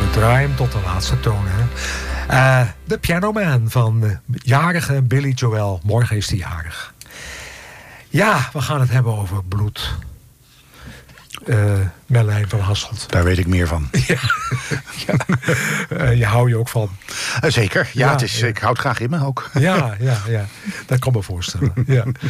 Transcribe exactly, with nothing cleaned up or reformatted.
draai hem tot de laatste toon. Hè. Uh, de Piano Man van uh, jarige Billy Joel. Morgen is hij jarig. Ja, we gaan het hebben over bloed. Uh, Merlijn van Hasselt. Daar weet ik meer van. Ja. Ja. Uh, je hou je ook van. Uh, zeker, ja, ja, het is, ja. ik houd graag in me ook. Ja, ja, ja. Dat kan me voorstellen. Ja.